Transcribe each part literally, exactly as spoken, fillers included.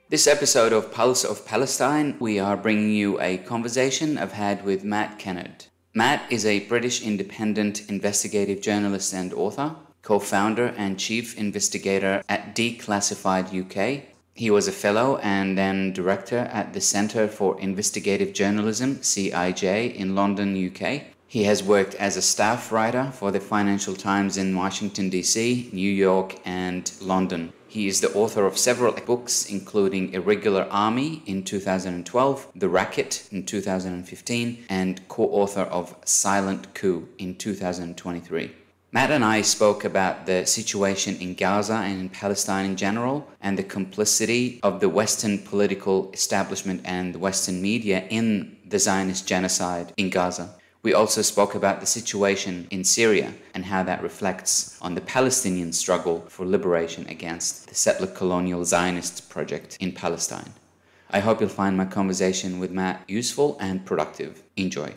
This episode of Pulse of Palestine, we are bringing you a conversation I've had with Matt Kennard. Matt is a British independent investigative journalist and author, co-founder and chief investigator at Declassified U K. He was a fellow and then director at the Centre for Investigative Journalism, C I J, in London, U K. He has worked as a staff writer for the Financial Times in Washington, D C, New York, and London. He is the author of several books, including Irregular Army in two thousand twelve, The Racket in two thousand fifteen, and co-author of Silent Coup in two thousand twenty-three. Matt and I spoke about the situation in Gaza and in Palestine in general, and the complicity of the Western political establishment and the Western media in the Zionist genocide in Gaza. We also spoke about the situation in Syria and how that reflects on the Palestinian struggle for liberation against the settler colonial Zionist project in Palestine. I hope you'll find my conversation with Matt useful and productive. Enjoy.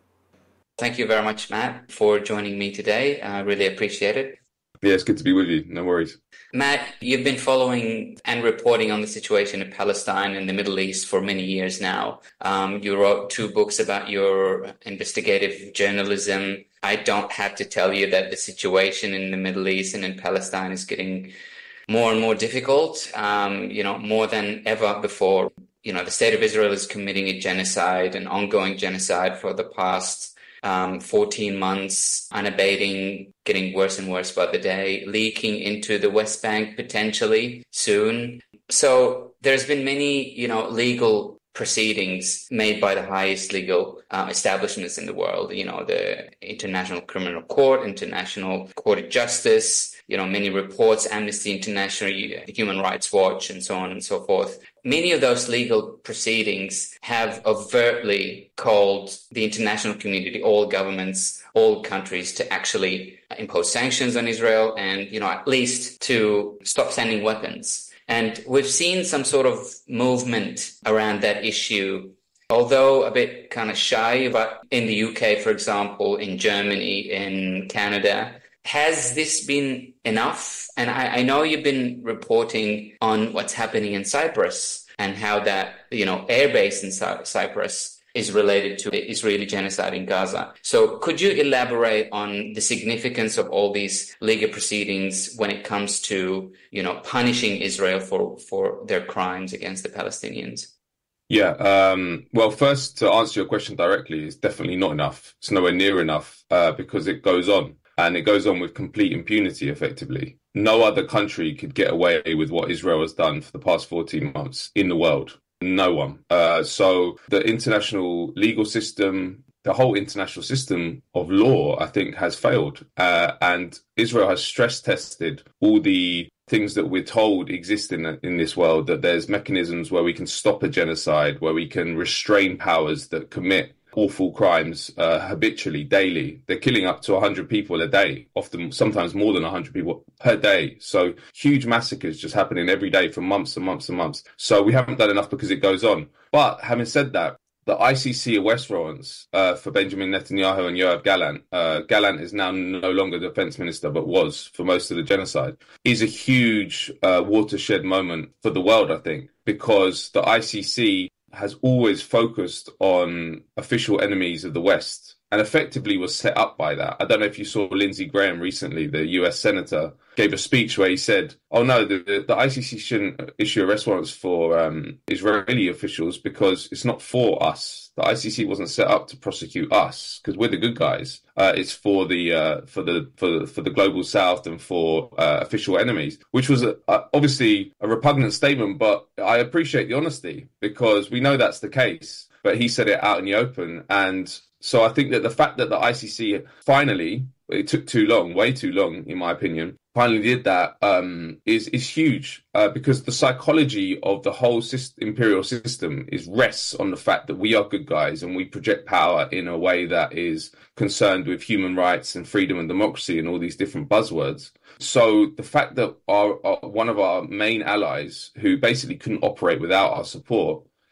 Thank you very much, Matt, for joining me today. I really appreciate it. Yeah, it's good to be with you. No worries. Matt, you've been following and reporting on the situation in Palestine and the Middle East for many years now. Um, you wrote two books about your investigative journalism. I don't have to tell you that the situation in the Middle East and in Palestine is getting more and more difficult, um, you know, more than ever before. You know, the state of Israel is committing a genocide, an ongoing genocide for the past Um, fourteen months, unabating, getting worse and worse by the day, leaking into the West Bank potentially soon. So there's been many, you know, legal proceedings made by the highest legal uh, establishments in the world, you know, the International Criminal Court, International Court of Justice, you know, many reports, Amnesty International, Human Rights Watch, and so on and so forth. Many of those legal proceedings have overtly called the international community, all governments, all countries, to actually impose sanctions on Israel and, you know, at least to stop sending weapons. And we've seen some sort of movement around that issue, although a bit kind of shy, but in the U K, for example, in Germany, in Canada. Has this been enough? And I, I know you've been reporting on what's happening in Cyprus and how that, you know, airbase in Cy- Cyprus is related to the Israeli genocide in Gaza. So could you elaborate on the significance of all these legal proceedings when it comes to, you know, punishing Israel for, for their crimes against the Palestinians? Yeah, um, well, first, to answer your question directly, it's definitely not enough. It's nowhere near enough uh, because it goes on. And it goes on with complete impunity, effectively. No other country could get away with what Israel has done for the past fourteen months in the world. No one. Uh, so the international legal system, the whole international system of law, I think, has failed. Uh, and Israel has stress tested all the things that we're told exist in, in this world, that there's mechanisms where we can stop a genocide, where we can restrain powers that commit awful crimes uh, habitually, daily. They're killing up to one hundred people a day, often sometimes more than one hundred people per day. So huge massacres just happening every day for months and months and months. So we haven't done enough because it goes on. But having said that, the I C C arrest warrants uh, for Benjamin Netanyahu and Yoav Gallant, uh, Gallant is now no longer the defense minister, but was for most of the genocide, is a huge uh, watershed moment for the world, I think, because the I C C has always focused on official enemies of the West and effectively was set up by that. I don't know if you saw Lindsey Graham recently, the U S senator, gave a speech where he said, oh no, the, the, the I C C shouldn't issue arrest warrants for um, Israeli officials because it's not for us. The I C C wasn't set up to prosecute us because we're the good guys. Uh, it's for the uh, for the for the, for the global South and for uh, official enemies, which was a, a, obviously a repugnant statement. But I appreciate the honesty because we know that's the case. But he said it out in the open, and so I think that the fact that the I C C finally, it took too long, way too long, in my opinion, finally did that um, is is huge uh, because the psychology of the whole system, imperial system is rests on the fact that we are good guys and we project power in a way that is concerned with human rights and freedom and democracy and all these different buzzwords. So the fact that our, our one of our main allies, who basically couldn't operate without our support,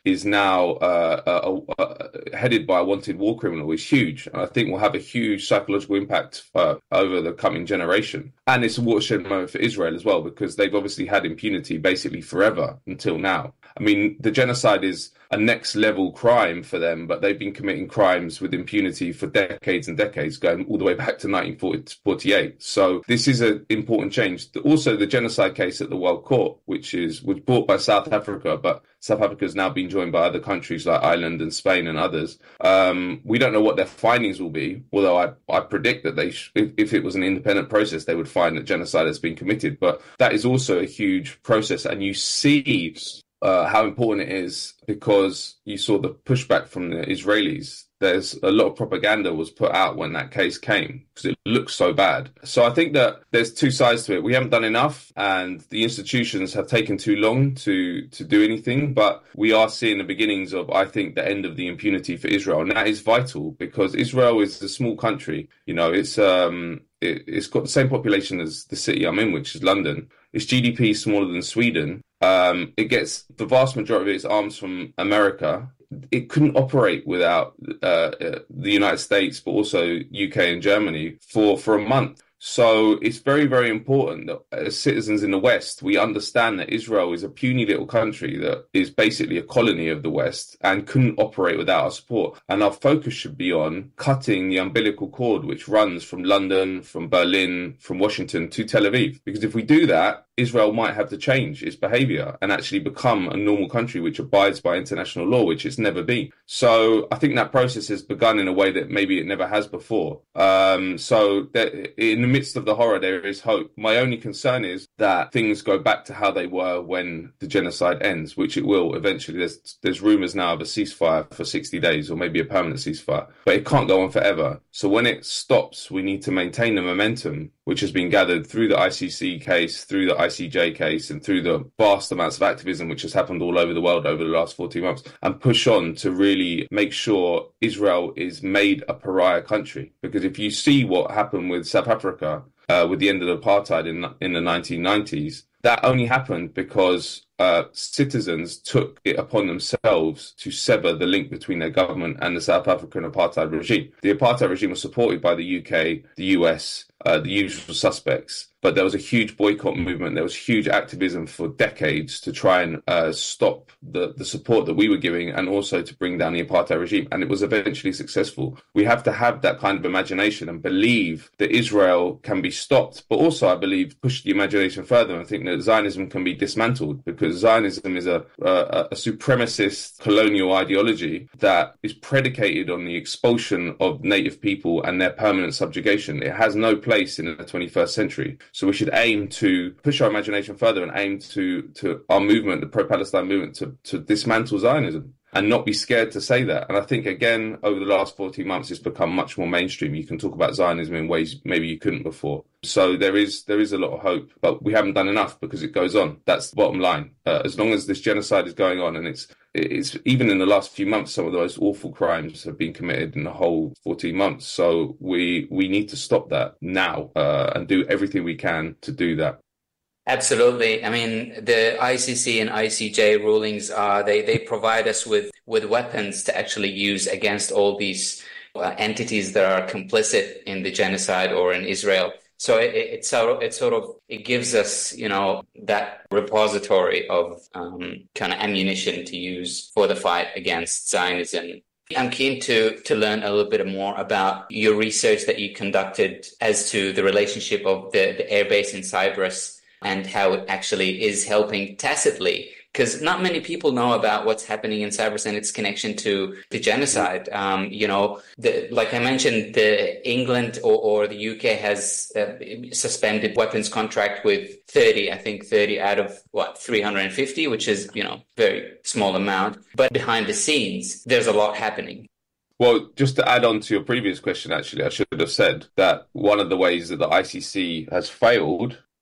is now uh, uh, uh, headed by a wanted war criminal is huge. And I think will have a huge psychological impact uh, over the coming generation. And it's a watershed moment for Israel as well, because they've obviously had impunity basically forever until now. I mean, the genocide is a next level crime for them, but they've been committing crimes with impunity for decades and decades, going all the way back to nineteen forty-eight. So this is an important change. Also, the genocide case at the World Court, which is was brought by South Africa, but South Africa has now been joined by other countries like Ireland and Spain and others. Um, we don't know what their findings will be, although I, I predict that they, sh- if, if it was an independent process, they would find that genocide has been committed. But that is also a huge process, and you see uh, how important it is because you saw the pushback from the Israelis. There's a lot of propaganda was put out when that case came because it looks so bad. So I think that there's two sides to it. We haven't done enough and the institutions have taken too long to, to do anything. But we are seeing the beginnings of, I think, the end of the impunity for Israel. And that is vital because Israel is a small country. You know, it's um, it, it's got the same population as the city I'm in, which is London. Its G D P is smaller than Sweden. Um, it gets the vast majority of its arms from America. It couldn't operate without uh, the United States, but also U K and Germany for, for a month. So it's very, very important that as citizens in the West, we understand that Israel is a puny little country that is basically a colony of the West and couldn't operate without our support. And our focus should be on cutting the umbilical cord, which runs from London, from Berlin, from Washington to Tel Aviv. Because if we do that, Israel might have to change its behavior and actually become a normal country which abides by international law, which it's never been. So I think that process has begun in a way that maybe it never has before. Um, so that in the midst of the horror, there is hope. My only concern is that things go back to how they were when the genocide ends, which it will eventually. There's, there's rumours now of a ceasefire for sixty days or maybe a permanent ceasefire, but it can't go on forever. So when it stops, we need to maintain the momentum which has been gathered through the I C C case, through the I C J case, and through the vast amounts of activism which has happened all over the world over the last fourteen months, and push on to really make sure Israel is made a pariah country. Because if you see what happened with South Africa, uh, with the end of apartheid in, in the nineteen nineties, that only happened because uh, citizens took it upon themselves to sever the link between their government and the South African apartheid regime. The apartheid regime was supported by the U K, the U S, uh, the usual suspects. But there was a huge boycott movement. There was huge activism for decades to try and uh, stop the, the support that we were giving and also to bring down the apartheid regime. And it was eventually successful. We have to have that kind of imagination and believe that Israel can be stopped. But also, I believe, push the imagination further and think that Zionism can be dismantled, because Zionism is a, a, a supremacist colonial ideology that is predicated on the expulsion of native people and their permanent subjugation. It has no place in the twenty-first century. So we should aim to push our imagination further and aim to, to our movement, the pro-Palestine movement, to, to dismantle Zionism and not be scared to say that. And I think, again, over the last fourteen months, it's become much more mainstream. You can talk about Zionism in ways maybe you couldn't before. So there is there is a lot of hope, but we haven't done enough because it goes on. That's the bottom line. Uh, as long as this genocide is going on, and it's it's even in the last few months, some of the most awful crimes have been committed in the whole fourteen months. So we we need to stop that now uh, and do everything we can to do that. Absolutely. I mean, the I C C and I C J rulings are, they, they provide us with, with weapons to actually use against all these uh, entities that are complicit in the genocide or in Israel. So it, it, sort of, it sort of, it gives us, you know, that repository of um, kind of ammunition to use for the fight against Zionism. I'm keen to, to learn a little bit more about your research that you conducted as to the relationship of the, the airbase in Cyprus and how it actually is helping tacitly, because not many people know about what's happening in Cyprus and its connection to the genocide. Um, you know, the, like I mentioned, the England or, or the U K has uh, suspended weapons contract with thirty, I think thirty out of what, three hundred fifty, which is, you know, very small amount. But behind the scenes, there's a lot happening. Well, just to add on to your previous question, actually, I should have said that one of the ways that the I C C has failed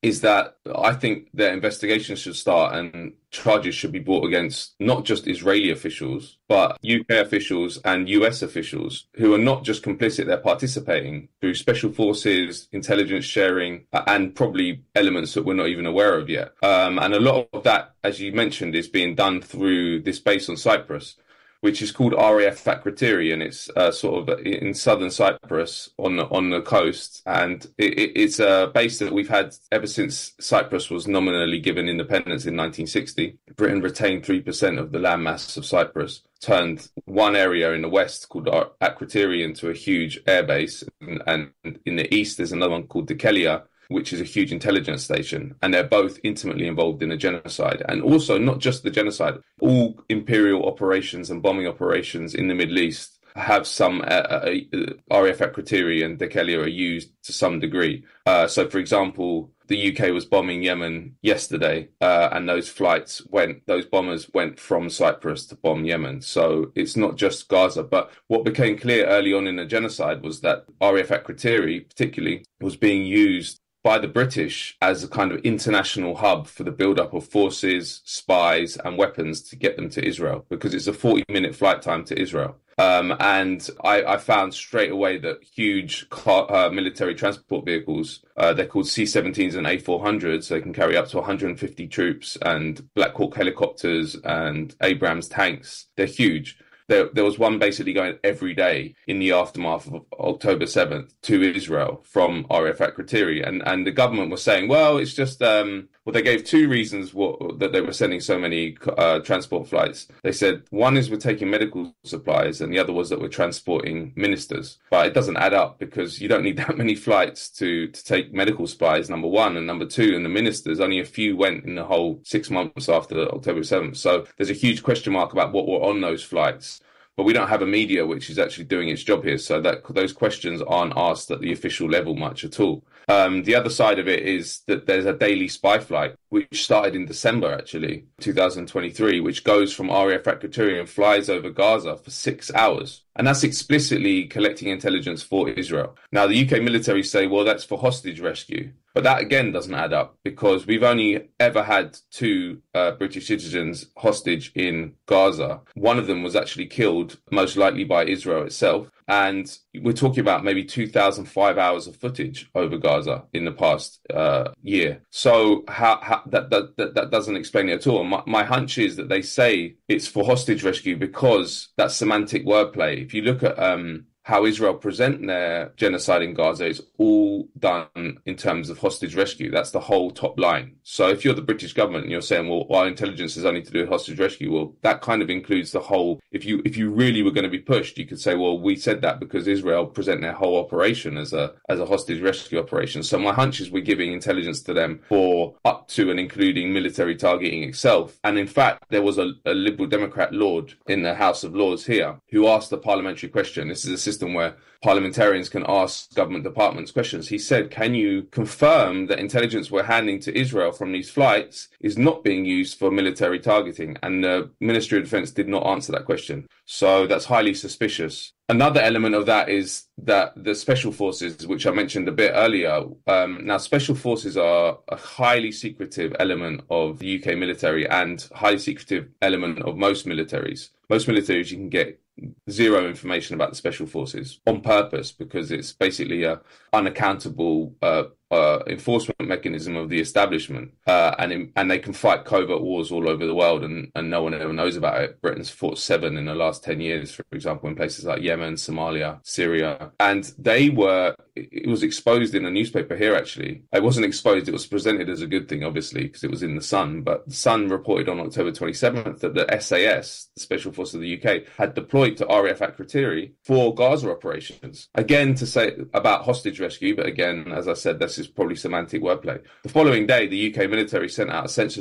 is that I think their investigation should start and charges should be brought against not just Israeli officials, but U K officials and U S officials who are not just complicit, they're participating through special forces, intelligence sharing, and probably elements that we're not even aware of yet. Um, and a lot of that, as you mentioned, is being done through this base on Cyprus, which is called R A F Akrotiri, and it's uh, sort of in southern Cyprus on the, on the coast. And it, it, it's a base that we've had ever since Cyprus was nominally given independence in nineteen sixty. Britain retained three percent of the landmass of Cyprus, turned one area in the west called Akrotiri into a huge airbase, and, and in the east there's another one called Dekelia, which is a huge intelligence station, and they're both intimately involved in a genocide. And also, not just the genocide, all imperial operations and bombing operations in the Middle East have some uh, uh, R A F Akrotiri and Dekelia are used to some degree. Uh, so, for example, the U K was bombing Yemen yesterday, uh, and those flights went, those bombers went from Cyprus to bomb Yemen. So it's not just Gaza. But what became clear early on in the genocide was that R A F Akrotiri, particularly, was being used by the British as a kind of international hub for the buildup of forces, spies, and weapons to get them to Israel, because it's a forty-minute flight time to Israel. Um, and I, I found straight away that huge car, uh, military transport vehicles, uh, they're called C seventeens and A four hundreds, so they can carry up to one hundred fifty troops, and Black Hawk helicopters and Abrams tanks. They're huge. There, there was one basically going every day in the aftermath of October seventh to Israel from R A F Akrotiri. And, and the government was saying, well, it's just, um, well, they gave two reasons what, that they were sending so many uh, transport flights. They said one is we're taking medical supplies, and the other was that we're transporting ministers. But it doesn't add up, because you don't need that many flights to, to take medical supplies, number one. And number two, and the ministers, only a few went in the whole six months after October seventh. So there's a huge question mark about what were on those flights. But we don't have a media which is actually doing its job here, so that those questions aren't asked at the official level much at all. Um, the other side of it is that there's a daily spy flight, which started in December, actually, two thousand twenty-three, which goes from R A F Akrotiri and flies over Gaza for six hours. And that's explicitly collecting intelligence for Israel. Now, the U K military say, well, that's for hostage rescue. But that, again, doesn't add up, because we've only ever had two uh, British citizens hostage in Gaza. One of them was actually killed, most likely by Israel itself. And we're talking about maybe two thousand five hours of footage over Gaza in the past uh, year. So how, how, that, that, that, that doesn't explain it at all. My, my hunch is that they say it's for hostage rescue because that's semantic wordplay. If you look at um, how Israel present their genocide in Gaza, is all done in terms of hostage rescue. That's the whole top line. So if you're the British government and you're saying, well, our intelligence is only to do with hostage rescue, well, that kind of includes the whole. If you if you really were going to be pushed, you could say, well, we said that because Israel present their whole operation as a as a hostage rescue operation. So my hunch is we're giving intelligence to them for up to and including military targeting itself. And in fact, there was a, a Liberal Democrat Lord in the House of Lords here who asked a parliamentary question. This is a system where parliamentarians can ask government departments questions. He said, can you confirm that intelligence we're handing to Israel from these flights is not being used for military targeting? And the Ministry of Defense did not answer that question. So that's highly suspicious. Another element of that is that the special forces, which I mentioned a bit earlier, um, now special forces are a highly secretive element of the U K military and highly secretive element of most militaries. Most militaries, you can get zero information about the special forces on purpose, because it's basically a unaccountable uh, uh, enforcement mechanism of the establishment, uh, and in, and they can fight covert wars all over the world, and, and no one ever knows about it. Britain's fought seven in the last ten years, for example, in places like Yemen, Somalia, Syria, and they were. It was exposed in a newspaper here, actually. It wasn't exposed, it was presented as a good thing, obviously, because it was in The Sun. But The Sun reported on October twenty-seventh that the S A S, the Special Forces of the U K, had deployed to R A F Akrotiri for Gaza operations. Again, to say about hostage rescue, but again, as I said, this is probably semantic wordplay. The following day, the U K military sent out a censorship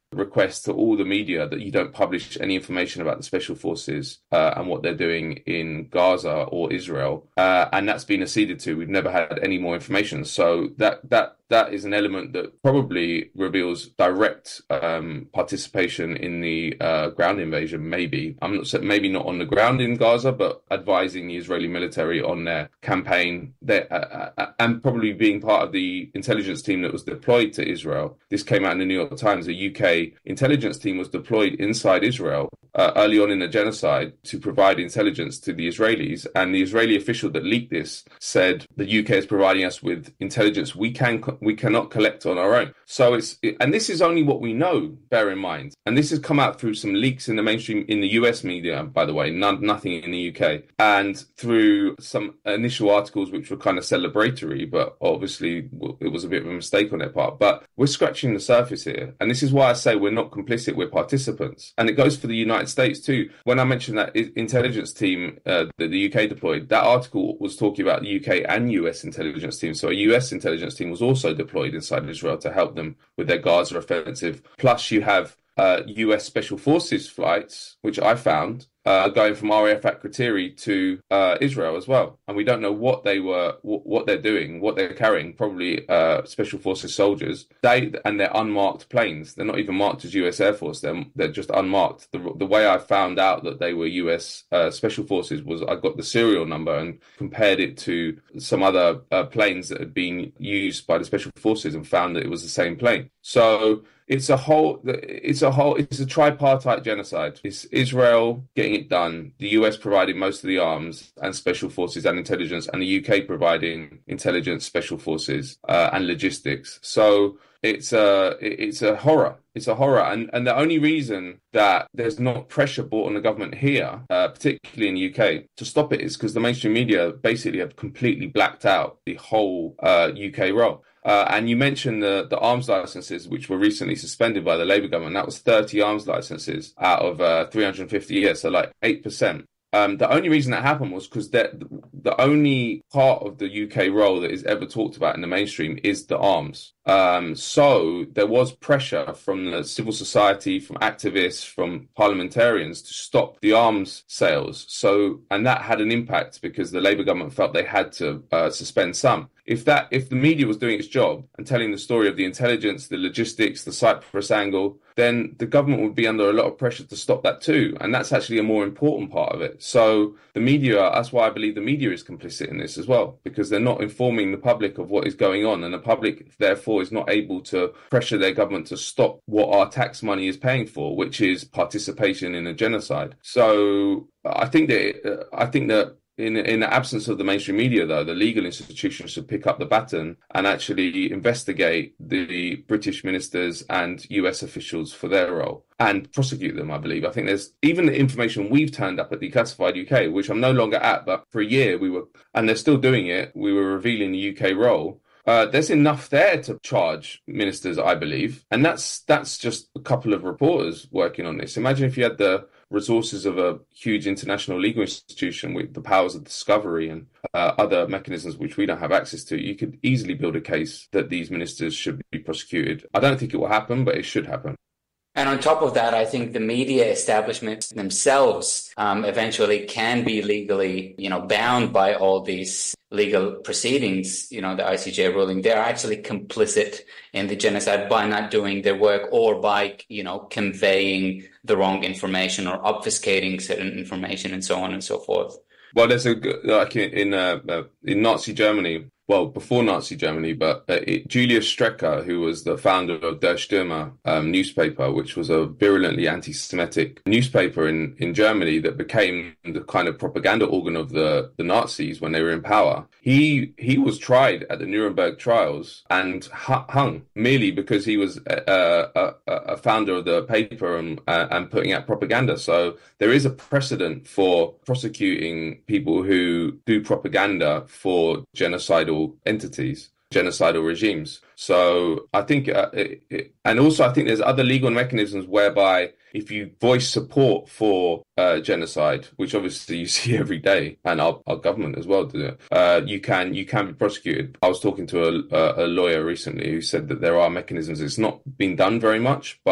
request to all the media that you don't publish any information about the special forces uh, and what they're doing in Gaza or Israel. Uh, and that's been acceded to. We've never had any more information. So that that that is an element that probably reveals direct um, participation in the uh, ground invasion, maybe. I'm not maybe not on the ground in Gaza, but advising the Israeli military on their campaign, their, uh, uh, and probably being part of the intelligence team that was deployed to Israel. This came out in the New York Times. A U K intelligence team was deployed inside Israel uh, early on in the genocide to provide intelligence to the Israelis. And the Israeli official that leaked this said the U K is providing us with intelligence we can we cannot collect on our own. So it's, and this is only what we know, bear in mind. And this has come out through some leaks in the mainstream, in the U S media, by the way, none, nothing in the U K, and through some initial articles which were kind of celebratory, but obviously it was a bit of a mistake on their part. But we're scratching the surface here. And this is why I say we're not complicit, we're participants. And it goes for the United States too. When I mentioned that intelligence team uh, that the U K deployed, that article was talking about the U K and U S intelligence team. So a U S intelligence team was also deployed inside Israel to help them with their Gaza offensive. Plus you have uh, U S Special Forces flights, which I found, uh, going from R A F at Kritiri to uh, Israel as well. And we don't know what they were, w- what they're doing, what they're carrying, probably uh, Special Forces soldiers. They and they're unmarked planes. They're not even marked as U S Air Force. They're, they're just unmarked. The, the way I found out that they were U S uh, Special Forces was I got the serial number and compared it to some other uh, planes that had been used by the Special Forces and found that it was the same plane. So it's a whole, it's a whole, it's a tripartite genocide. It's Israel getting it done, the U S providing most of the arms and special forces and intelligence, and the U K providing intelligence, special forces, uh, and logistics. So it's a, it's a horror. It's a horror. And, and the only reason that there's not pressure brought on the government here, uh, particularly in the U K, to stop it is because the mainstream media basically have completely blacked out the whole uh, U K role. Uh, and you mentioned the, the arms licenses, which were recently suspended by the Labour government. That was thirty arms licenses out of uh, three hundred fifty years, so like eight percent. Um, the only reason that happened was because the only part of the U K role that is ever talked about in the mainstream is the arms. Um, so there was pressure from the civil society, from activists, from parliamentarians to stop the arms sales. So, and that had an impact because the Labour government felt they had to uh, suspend some. If that, if the media was doing its job and telling the story of the intelligence, the logistics, the Cyprus angle, then the government would be under a lot of pressure to stop that too. And that's actually a more important part of it. So the media, that's why I believe the media is complicit in this as well, because they're not informing the public of what is going on. And the public, therefore, is not able to pressure their government to stop what our tax money is paying for, which is participation in a genocide. So I think that, I think that, In, in the absence of the mainstream media, though, the legal institutions should pick up the baton and actually investigate the British ministers and U S officials for their role and prosecute them, I believe. I think there's even the information we've turned up at Declassified U K, which I'm no longer at, but for a year we were, and they're still doing it, we were revealing the U K role. Uh, there's enough there to charge ministers, I believe. And that's that's just a couple of reporters working on this. Imagine if you had the resources of a huge international legal institution with the powers of discovery and uh, other mechanisms which we don't have access to. You could easily build a case that these ministers should be prosecuted. I don't think it will happen, but it should happen. And on top of that, I think the media establishment themselves um, eventually can be legally, you know, bound by all these legal proceedings, you know, the I C J ruling. They're actually complicit in the genocide by not doing their work or by, you know, conveying the wrong information or obfuscating certain information and so on and so forth. Well, there's a, like in, uh, in Nazi Germany, well, before Nazi Germany, but uh, it, Julius Strecker, who was the founder of Der Stürmer um, newspaper, which was a virulently anti-Semitic newspaper in, in Germany that became the kind of propaganda organ of the, the Nazis when they were in power. He he was tried at the Nuremberg trials and hung merely because he was a, a, a founder of the paper and, uh, and putting out propaganda. So there is a precedent for prosecuting people who do propaganda for genocidal entities, genocidal regimes. So I think, uh, it, it, and also I think there's other legal mechanisms whereby if you voice support for uh, genocide, which obviously you see every day, and our, our government as well do it, uh, you can you can be prosecuted. I was talking to a, a lawyer recently who said that there are mechanisms. It's not been done very much, but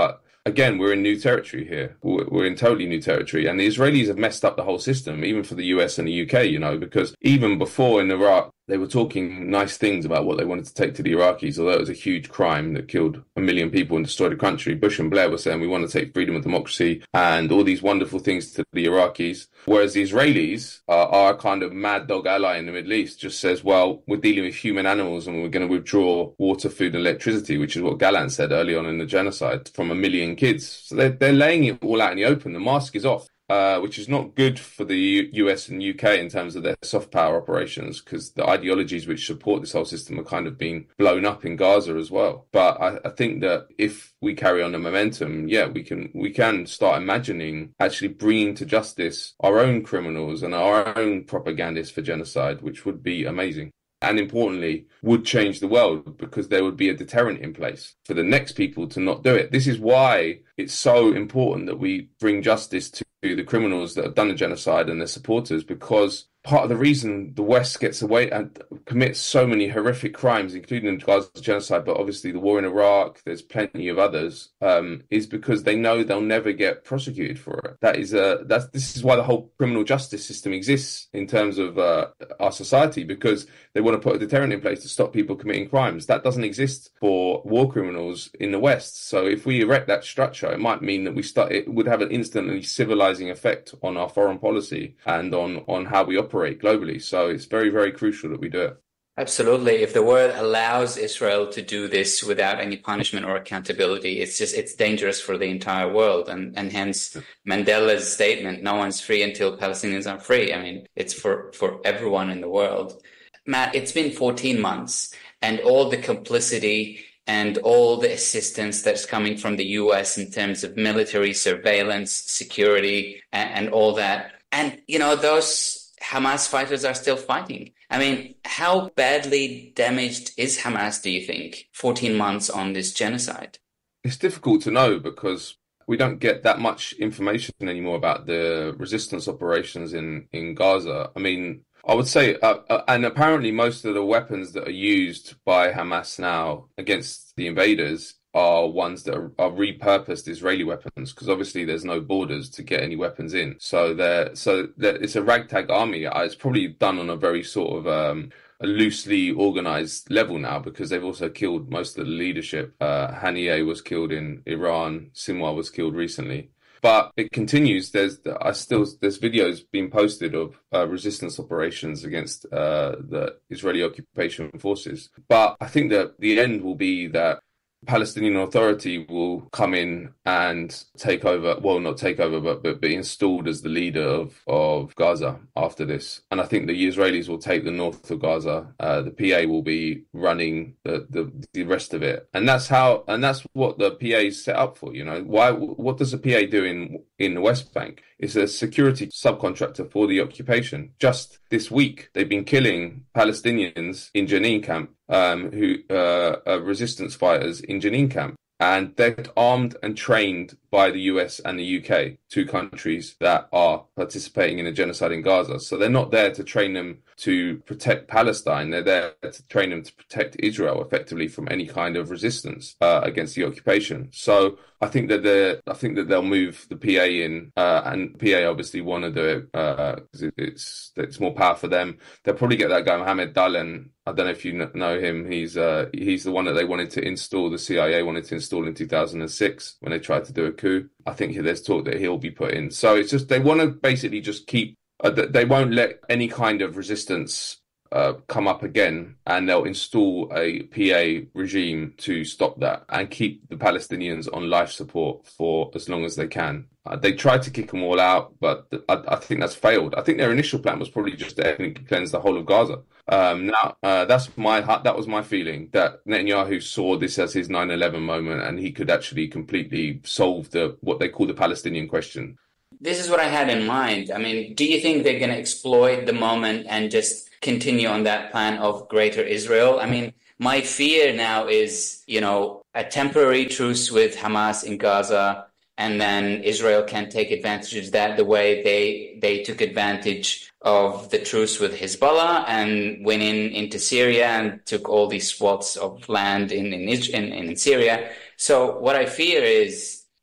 again, we're in new territory here. We're in totally new territory. And the Israelis have messed up the whole system, even for the U S and the U K, you know, because even before in Iraq, they were talking nice things about what they wanted to take to the Iraqis, although it was a huge crime that killed a million people and destroyed the country. Bush and Blair were saying we want to take freedom and democracy and all these wonderful things to the Iraqis. Whereas the Israelis uh, are a kind of mad dog ally in the Middle East, just says, well, we're dealing with human animals and we're going to withdraw water, food and electricity, which is what Gallant said early on in the genocide, from a million kids. So they're, they're laying it all out in the open. The mask is off. Uh, which is not good for the U- US and U K in terms of their soft power operations, because the ideologies which support this whole system are kind of being blown up in Gaza as well. But I, I think that if we carry on the momentum, yeah, we can we can start imagining actually bringing to justice our own criminals and our own propagandists for genocide, which would be amazing. And importantly, would change the world, because there would be a deterrent in place for the next people to not do it. This is why it's so important that we bring justice to the criminals that have done the genocide and their supporters, because part of the reason the West gets away and commits so many horrific crimes, including the Gaza genocide, but obviously the war in Iraq, there's plenty of others, um, is because they know they'll never get prosecuted for it. That is a, that's, this is why the whole criminal justice system exists in terms of uh, our society, because they want to put a deterrent in place to stop people committing crimes. That doesn't exist for war criminals in the West. So if we erect that structure, it might mean that we start, it would have an instantly civilizing effect on our foreign policy and on, on how we operate globally. So it's very, very crucial that we do it. Absolutely. If the world allows Israel to do this without any punishment or accountability, it's just, it's dangerous for the entire world. And, and hence Mandela's statement, no one's free until Palestinians are free. I mean, it's for, for everyone in the world. Matt, it's been fourteen months and all the complicity and all the assistance that's coming from the U S in terms of military surveillance, security, and, and all that. And, you know, those Hamas fighters are still fighting. I mean, how badly damaged is Hamas, do you think, fourteen months on this genocide? It's difficult to know because we don't get that much information anymore about the resistance operations in, in Gaza. I mean, I would say, uh, uh, and apparently most of the weapons that are used by Hamas now against the invaders are ones that are, are repurposed Israeli weapons, because obviously there's no borders to get any weapons in. So they're, so they're, it's a ragtag army. It's probably done on a very sort of um, a loosely organized level now, because they've also killed most of the leadership. Uh, Haniyeh was killed in Iran. Sinwar was killed recently. But it continues. There's I still there's videos being posted of uh, resistance operations against uh, the Israeli occupation forces. But I think that the end will be that Palestinian Authority will come in and take over, well, not take over, but, but be installed as the leader of, of Gaza after this. And I think the Israelis will take the north of Gaza. Uh, the P A will be running the, the, the rest of it. And that's how, and that's what the P A is set up for, you know. Why, what does the P A do in, in the West Bank? It's a security subcontractor for the occupation. Just this week, they've been killing Palestinians in Jenin camp, um, who uh, are resistance fighters in Jenin camp. And they're armed and trained by the U S and the U K, two countries that are participating in a genocide in Gaza. So they're not there to train them to protect Palestine. They're there to train them to protect Israel effectively from any kind of resistance uh, against the occupation. So I think that they I think that they'll move the P A in, uh, and P A obviously want to do it because uh, it, it's it's more power for them. They'll probably get that guy Mohammed Dahlan. I don't know if you know him. He's uh, he's the one that they wanted to install. The C I A wanted to install in two thousand six when they tried to do a coup. I think there's talk that he'll be put in. So it's just they want to basically just keep. Uh, they won't let any kind of resistance uh, come up again, and they'll install a P A regime to stop that and keep the Palestinians on life support for as long as they can. Uh, they tried to kick them all out, but I, I think that's failed. I think their initial plan was probably just to ethnically cleanse the whole of Gaza. Um, now, uh, that's my that was my feeling, that Netanyahu saw this as his nine eleven moment, and he could actually completely solve the what they call the Palestinian question. This is what I had in mind. I mean, do you think they're going to exploit the moment and just continue on that plan of Greater Israel? I mean, my fear now is, you know, a temporary truce with Hamas in Gaza, and then Israel can take advantage of that the way they they took advantage of the truce with Hezbollah and went in into Syria and took all these swaths of land in in, in, in Syria. So what I fear is,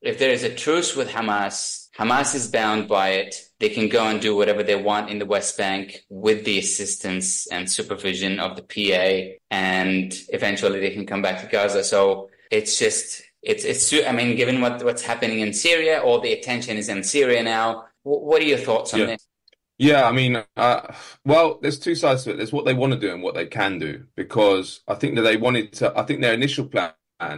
if there is a truce with Hamas, Hamas is bound by it. They can go and do whatever they want in the West Bank with the assistance and supervision of the P A, and eventually they can come back to Gaza. So it's just, it's, it's, I mean, given what, what's happening in Syria, all the attention is in Syria now. What are your thoughts on yeah. this? Yeah, I mean, uh, well, there's two sides to it. There's what they want to do and what they can do, because I think that they wanted to, I think their initial plan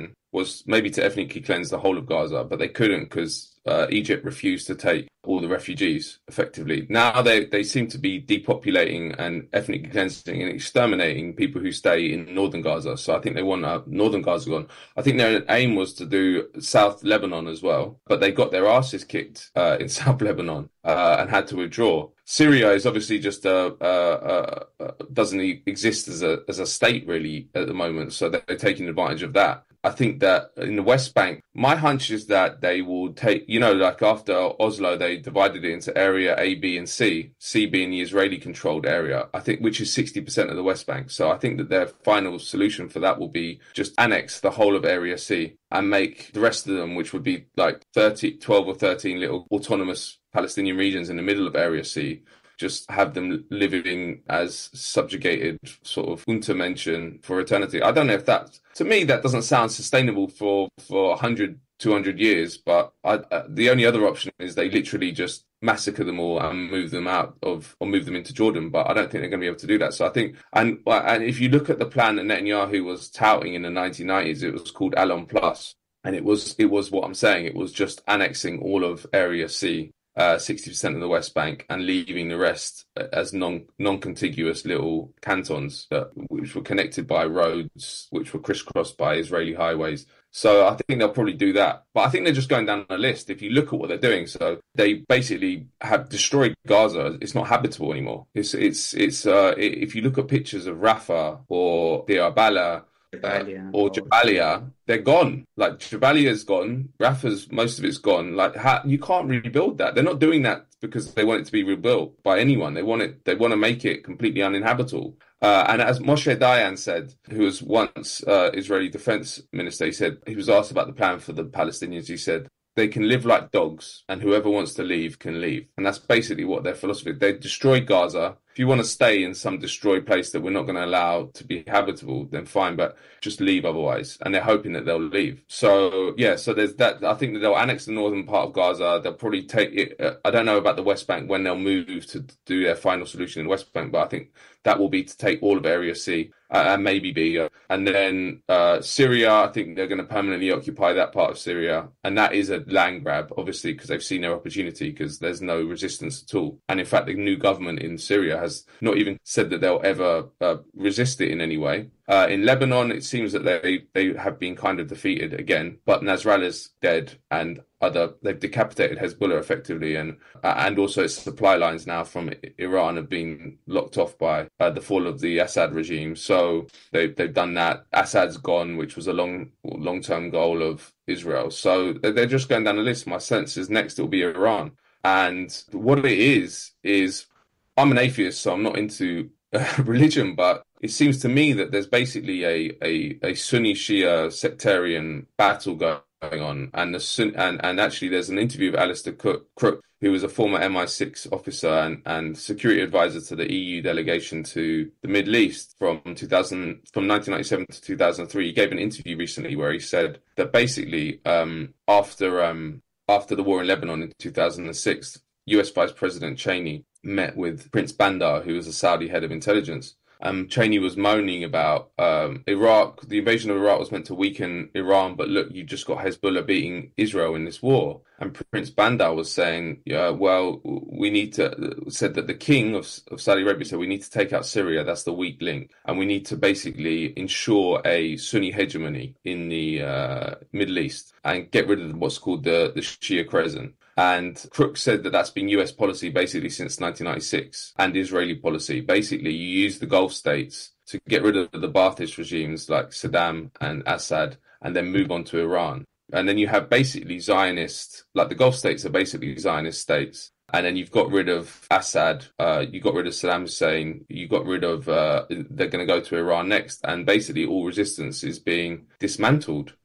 was maybe to ethnically cleanse the whole of Gaza, but they couldn't because uh, Egypt refused to take all the refugees effectively. Now they, they seem to be depopulating and ethnically cleansing and exterminating people who stay in northern Gaza. So I think they want uh, northern Gaza gone. I think their aim was to do South Lebanon as well, but they got their asses kicked uh, in South Lebanon uh, and had to withdraw. Syria is obviously just uh, uh, uh, doesn't exist as a as a state really at the moment, so they're taking advantage of that. I think that in the West Bank, my hunch is that they will take, you know, like after Oslo, they divided it into area A, B, and C, C being the Israeli-controlled area, I think, which is sixty percent of the West Bank. So I think that their final solution for that will be just annex the whole of area C and make the rest of them, which would be like thirty, twelve or thirteen little autonomous Palestinian regions in the middle of area C, just have them living as subjugated sort of Untermenschen for eternity. I don't know if that, to me, that doesn't sound sustainable for, for one hundred, two hundred years, but I, uh, the only other option is they literally just massacre them all and move them out of, or move them into Jordan, but I don't think they're going to be able to do that. So I think, and, and if you look at the plan that Netanyahu was touting in the nineteen nineties, it was called Alon Plus, and it was, it was what I'm saying, it was just annexing all of Area C. Uh, sixty percent of the West Bank and leaving the rest as non, non-contiguous little cantons that, which were connected by roads, which were crisscrossed by Israeli highways. So I think they'll probably do that. But I think they're just going down the list. If you look at what they're doing, so they basically have destroyed Gaza. It's not habitable anymore. It's, it's, it's, uh, if you look at pictures of Rafah or Deir Bala, Jabalia. or Jabalia, they're gone. Like Jabalia's gone, Rafah's, most of it's gone. Like how, you can't rebuild that. They're not doing that because they want it to be rebuilt by anyone. They want it. They want to make it completely uninhabitable. Uh, and as Moshe Dayan said, who was once uh, Israeli defense minister, he said he was asked about the plan for the Palestinians. He said they can live like dogs, and whoever wants to leave can leave. And that's basically what their philosophy is. They destroyed Gaza. If you want to stay in some destroyed place that we're not going to allow to be habitable, then fine, but just leave otherwise. And they're hoping that they'll leave. So, yeah, so there's that. I think that they'll annex the northern part of Gaza. They'll probably take it. Uh, I don't know about the West Bank when they'll move to do their final solution in the West Bank, but I think that will be to take all of Area C. Uh, and maybe B. Uh, and then uh, Syria, I think they're going to permanently occupy that part of Syria. And that is a land grab, obviously, because they've seen their opportunity, because there's no resistance at all. And in fact, the new government in Syria has not even said that they'll ever uh, resist it in any way. Uh, in Lebanon, it seems that they, they have been kind of defeated again, but Nasrallah's dead, and other they've decapitated Hezbollah effectively, and uh, and also its supply lines now from Iran have been locked off by uh, the fall of the Assad regime. So they they've done that. Assad's gone, which was a long long term goal of Israel. So they're just going down the list. My sense is next it will be Iran, and what it is is I'm an atheist, so I'm not into uh, religion, but it seems to me that there's basically a a, a Sunni Shia sectarian battle going on, and the Sun- and and actually there's an interview of Alistair Cook, Crook, who was a former M I six officer and, and security advisor to the E U delegation to the Middle East from two thousand from nineteen ninety-seven to two thousand three. He gave an interview recently where he said that basically um, after um, after the war in Lebanon in two thousand six, U S Vice President Cheney met with Prince Bandar, who was a Saudi head of intelligence. Um, Cheney was moaning about um, Iraq. The invasion of Iraq was meant to weaken Iran, but look, you just got Hezbollah beating Israel in this war. And Prince Bandar was saying, yeah, well, we need to, said that the king of, of Saudi Arabia said we need to take out Syria, that's the weak link. And we need to basically ensure a Sunni hegemony in the uh, Middle East and get rid of what's called the, the Shia Crescent. And Crook said that that's been U S policy basically since nineteen ninety-six, and Israeli policy. Basically, you use the Gulf states to get rid of the Ba'athist regimes like Saddam and Assad, and then move on to Iran. And then you have basically Zionist, like the Gulf states are basically Zionist states. And then you've got rid of Assad, uh, you got rid of Saddam Hussein, you got rid of, uh, they're going to go to Iran next. And basically all resistance is being dismantled.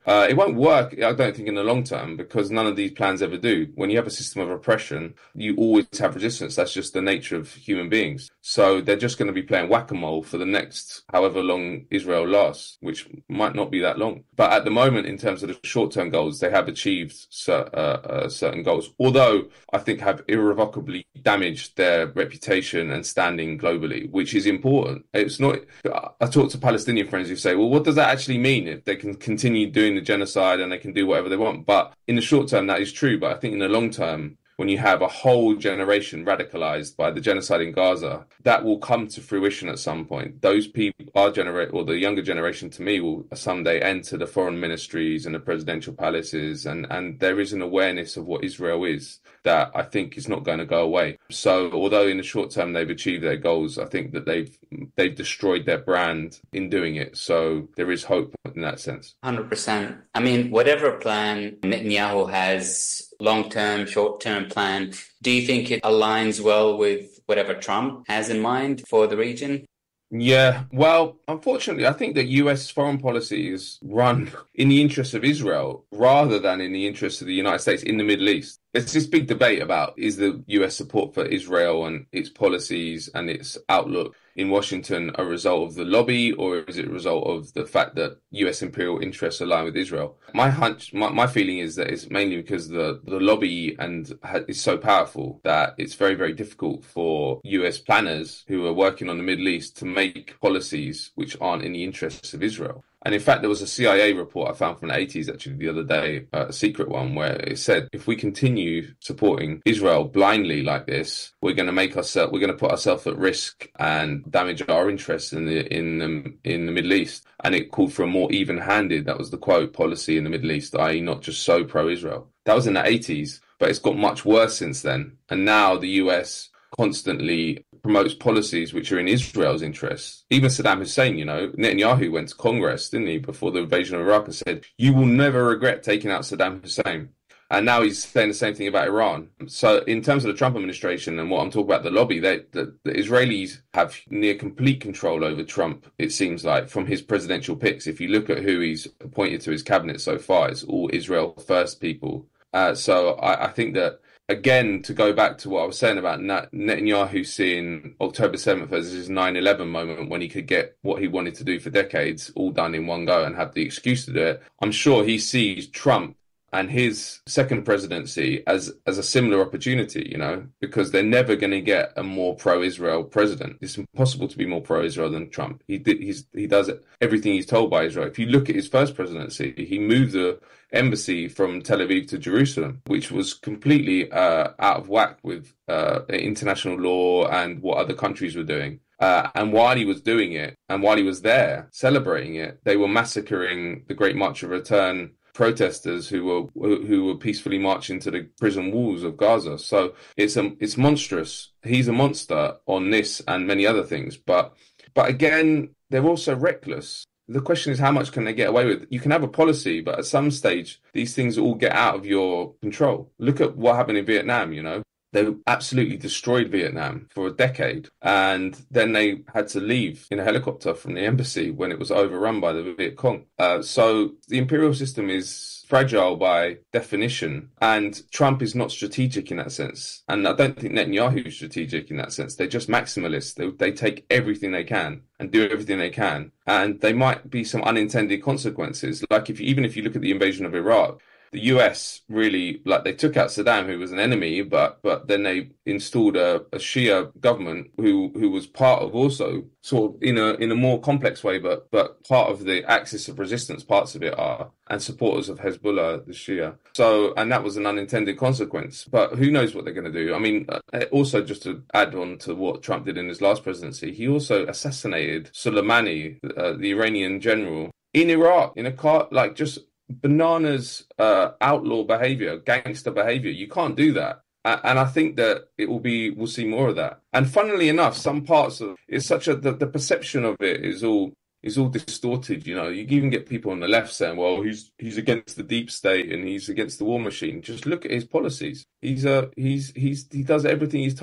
Uh, it won't work, I don't think, in the long term, because none of these plans ever do. When you have a system of oppression, you always have resistance. That's just the nature of human beings. So they're just going to be playing whack-a-mole for the next however long Israel lasts, which might not be that long. But at the moment, in terms of the short-term goals, they have achieved cer- uh, uh, certain goals, although I think have irrevocably damaged their reputation and standing globally, which is important. It's not. I talk to Palestinian friends who say, well, what does that actually mean if they can continue doing the genocide and they can do whatever they want? But in the short term, that is true. But I think in the long term, when you have a whole generation radicalized by the genocide in Gaza, that will come to fruition at some point. Those people, our generation, or the younger generation to me, will someday enter the foreign ministries and the presidential palaces. And, and there is an awareness of what Israel is that I think is not going to go away. So although in the short term they've achieved their goals, I think that they've they've destroyed their brand in doing it. So there is hope in that sense. one hundred percent. I mean, whatever plan Netanyahu has, long-term, short-term plan, do you think it aligns well with whatever Trump has in mind for the region? Yeah, well, unfortunately, I think that U S foreign policy is run in the interests of Israel rather than in the interests of the United States in the Middle East. It's this big debate about, is the U S support for Israel and its policies and its outlook in Washington a result of the lobby, or is it a result of the fact that U S imperial interests align with Israel? My hunch, my, my feeling is that it's mainly because the, the lobby and ha- is so powerful that it's very, very difficult for U S planners who are working on the Middle East to make policies which aren't in the interests of Israel. And in fact, there was a C I A report I found from the eighties, actually, the other day, uh, a secret one, where it said, if we continue supporting Israel blindly like this, we're going to make ourselves, we're going to put ourselves at risk and damage our interests in the in the, in the Middle East. And it called for a more even-handed, that was the quote, policy in the Middle East, that is not just so pro-Israel. That was in the eighties, but it's got much worse since then. And now the U S constantly promotes policies which are in Israel's interests. Even Saddam Hussein, you know, Netanyahu went to Congress, didn't he, before the invasion of Iraq and said, you will never regret taking out Saddam Hussein. And now he's saying the same thing about Iran. So in terms of the Trump administration and what I'm talking about, the lobby, they, the, the Israelis have near complete control over Trump, it seems like, from his presidential picks. If you look at who he's appointed to his cabinet so far, it's all Israel first people. Uh, so I, I think that, again, to go back to what I was saying about Netanyahu seeing October seventh as his nine eleven moment when he could get what he wanted to do for decades all done in one go and have the excuse to do it, I'm sure he sees Trump and his second presidency as as a similar opportunity, you know, because they're never going to get a more pro-Israel president. It's impossible to be more pro-Israel than Trump. He did, he's, he does it, everything he's told by Israel. If you look at his first presidency, he moved the embassy from Tel Aviv to Jerusalem, which was completely uh, out of whack with uh, international law and what other countries were doing. Uh, and while he was doing it, and while he was there celebrating it, they were massacring the Great March of Return protesters who were who were peacefully marching to the prison walls of Gaza. So it's a, it's monstrous. He's a monster on this and many other things. But but again, they're also reckless. The question is, how much can they get away with? You can have a policy, but at some stage, these things all get out of your control. Look at what happened in Vietnam, you know. They absolutely destroyed Vietnam for a decade, and then they had to leave in a helicopter from the embassy when it was overrun by the Viet Cong. Uh, so the imperial system is fragile by definition, and Trump is not strategic in that sense. And I don't think Netanyahu is strategic in that sense. They're just maximalists. They, they take everything they can and do everything they can, and there might be some unintended consequences. Like if you, even if you look at the invasion of Iraq, the U S really, like, they took out Saddam, who was an enemy, but but then they installed a, a Shia government who who was part of also sort of in a in a more complex way, but but part of the axis of resistance. Parts of it are, and supporters of Hezbollah, the Shia. So, and that was an unintended consequence. But who knows what they're going to do? I mean, also just to add on to what Trump did in his last presidency, he also assassinated Soleimani, uh, the Iranian general, in Iraq in a car, like just. Bananas, uh, outlaw behavior, gangster behavior. You can't do that. And I think that it will be, we'll see more of that. And funnily enough, some parts of it's such a, the, the perception of it is all, is all distorted. You know, you even get people on the left saying, well, he's, he's against the deep state and he's against the war machine. Just look at his policies. He's, uh, he's, he's, he does everything he's told.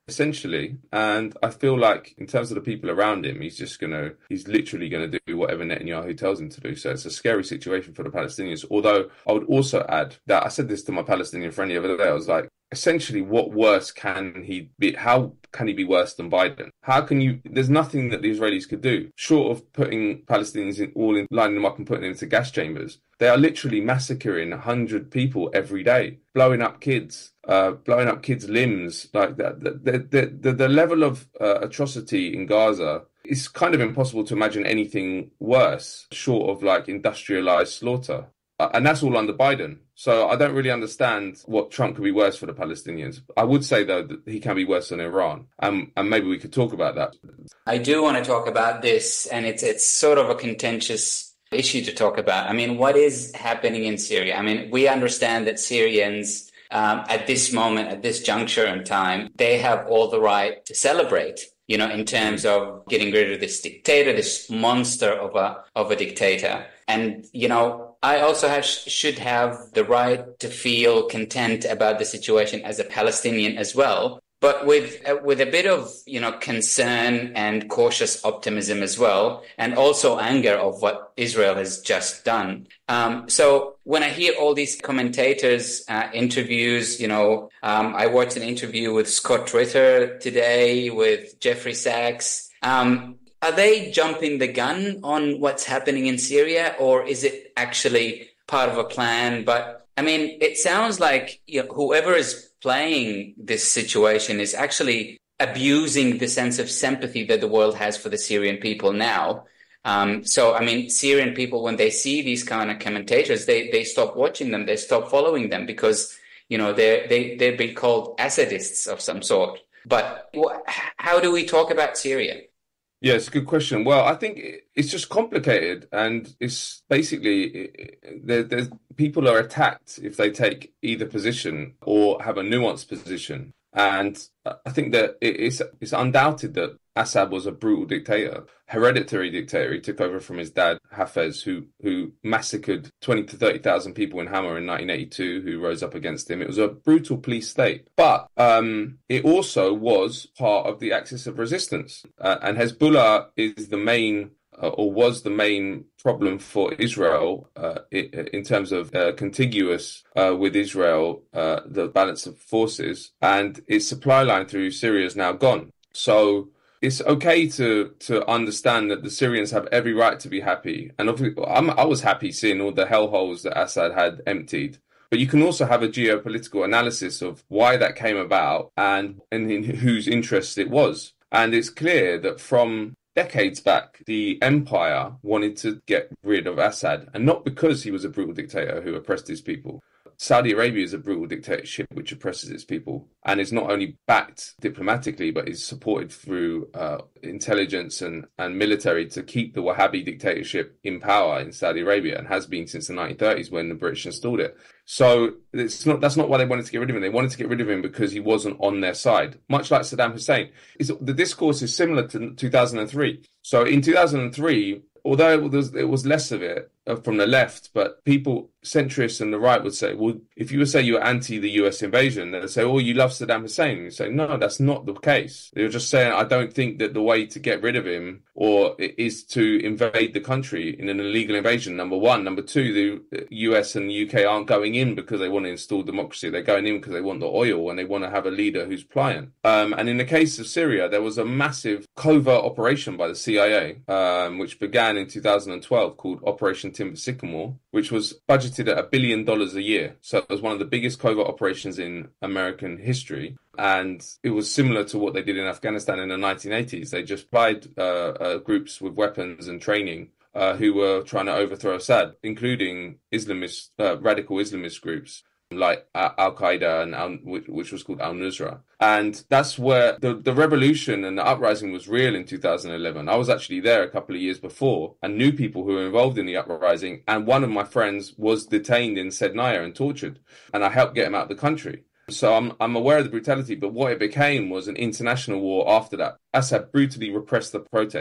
essentially. And I feel like in terms of the people around him, he's just going to, he's literally going to do whatever Netanyahu tells him to do. So it's a scary situation for the Palestinians. Although I would also add that I said this to my Palestinian friend the other day. I was like, essentially, what worse can he be? How can he be worse than Biden? How can you? There's nothing that the Israelis could do short of putting Palestinians in, all in, lining them up and putting them into gas chambers. They are literally massacring a hundred people every day, blowing up kids, uh, blowing up kids' limbs like that. The the the, the level of uh, atrocity in Gaza. It's kind of impossible to imagine anything worse, short of like industrialized slaughter. Uh, and that's all under Biden. So I don't really understand what Trump could be worse for the Palestinians. I would say, though, that he can be worse than Iran. Um, and maybe we could talk about that. I do want to talk about this, and it's it's sort of a contentious issue to talk about. I mean, what is happening in Syria? I mean, we understand that Syrians, um, at this moment, at this juncture in time, they have all the right to celebrate, you know, in terms of getting rid of this dictator, this monster of a of a dictator. And, you know, I also have, should have the right to feel content about the situation as a Palestinian as well, but with uh, with a bit of, you know, concern and cautious optimism as well, and also anger of what Israel has just done. Um, so when I hear all these commentators' uh, interviews, you know, um, I watched an interview with Scott Ritter today, with Jeffrey Sachs. Um, Are they jumping the gun on what's happening in Syria, or is it actually part of a plan? But I mean, it sounds like, you know, whoever is playing this situation is actually abusing the sense of sympathy that the world has for the Syrian people now. Um, so, I mean, Syrian people, when they see these kind of commentators, they they stop watching them, they stop following them because, you know, they're, they, they've been called Assadists of some sort. But how do we talk about Syria? Yeah, it's a good question. Well, I think it's just complicated, and it's basically there, there's people are attacked if they take either position or have a nuanced position. And I think that it's it's undoubted that Assad was a brutal dictator, hereditary dictator. He took over from his dad, Hafez, who who massacred twenty to thirty thousand people in Hama in nineteen eighty-two, who rose up against him. It was a brutal police state. But um, it also was part of the axis of resistance. Uh, and Hezbollah is the main Uh, or was the main problem for Israel uh, in terms of uh, contiguous uh, with Israel, uh, the balance of forces, and its supply line through Syria is now gone. So it's okay to to understand that the Syrians have every right to be happy. And I'm, I was happy seeing all the hellholes that Assad had emptied. But you can also have a geopolitical analysis of why that came about and, and in whose interest it was. And it's clear that from decades back, the empire wanted to get rid of Assad, and not because he was a brutal dictator who oppressed his people. Saudi Arabia is a brutal dictatorship which oppresses its people, and is not only backed diplomatically, but is supported through uh, intelligence and, and military to keep the Wahhabi dictatorship in power in Saudi Arabia, and has been since the nineteen thirties when the British installed it. So it's not that's not why they wanted to get rid of him. They wanted to get rid of him because he wasn't on their side, much like Saddam Hussein. It's, the discourse is similar to two thousand three. So in two thousand three, although it was, it was less of it uh, from the left, but people, centrists and the right would say, well, if you would say you were anti the U S invasion, they'd say, oh, you love Saddam Hussein. And you say, no, that's not the case. They're just saying, I don't think that the way to get rid of him or is to invade the country in an illegal invasion, number one. Number two, the U S and the U K aren't going in because they want to install democracy. They're going in because they want the oil and they want to have a leader who's pliant. Um, and in the case of Syria, there was a massive covert operation by the C I A, um, which began in two thousand twelve called Operation Timber Sycamore, which was budgeted at a billion dollars a year. So it was one of the biggest covert operations in American history. And it was similar to what they did in Afghanistan in the nineteen eighties. They just supplied uh, uh, groups with weapons and training uh, who were trying to overthrow Assad, including Islamist, uh, radical Islamist groups like Al-Qaeda, and Al- which, which was called Al-Nusra. And that's where the, the revolution and the uprising was real in two thousand eleven. I was actually there a couple of years before and knew people who were involved in the uprising. And one of my friends was detained in Sednaya and tortured. And I helped get him out of the country. So I'm I'm aware of the brutality, but what it became was an international war after that. Assad brutally repressed the protests.